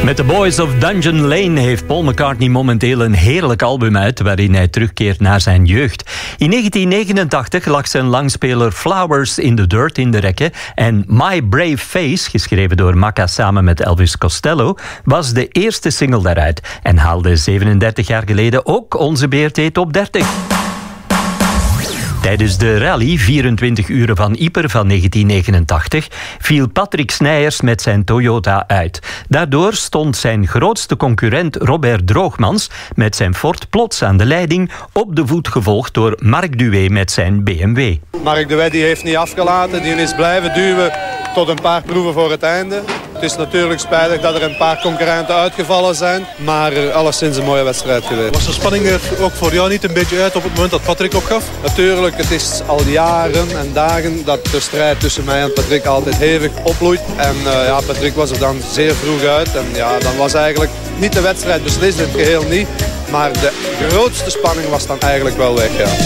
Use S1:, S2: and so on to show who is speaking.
S1: Met The Boys of Dungeon Lane heeft Paul McCartney momenteel een heerlijk album uit waarin hij terugkeert naar zijn jeugd. In 1989 lag zijn langspeler Flowers in the Dirt in de rekken en My Brave Face, geschreven door Macca samen met Elvis Costello, was de eerste single daaruit en haalde 37 jaar geleden ook onze BRT Top 30. Tijdens de rally 24 uren van Yper van 1989 viel Patrick Snijers met zijn Toyota uit. Daardoor stond zijn grootste concurrent Robert Droogmans met zijn Ford plots aan de leiding, op de voet gevolgd door Marc Duwé met zijn BMW.
S2: Marc Duwé die heeft niet afgelaten, die is blijven duwen tot een paar proeven voor het einde. Het is natuurlijk spijtig dat er een paar concurrenten uitgevallen zijn, maar alleszins een mooie wedstrijd geweest.
S3: Was de spanning er ook voor jou niet een beetje uit op het moment dat Patrick opgaf?
S2: Natuurlijk, het is al jaren en dagen dat de strijd tussen mij en Patrick altijd hevig opbloeit. En Patrick was er dan zeer vroeg uit en dan was eigenlijk niet de wedstrijd beslist in het geheel niet. Maar de grootste spanning was dan eigenlijk wel weg, ja.